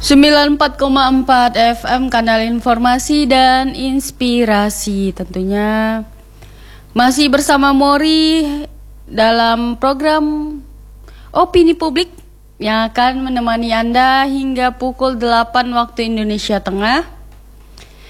94,4 FM kanal informasi dan inspirasi tentunya. Masih bersama Mori dalam program Opini Publik yang akan menemani Anda hingga pukul 8 waktu Indonesia Tengah.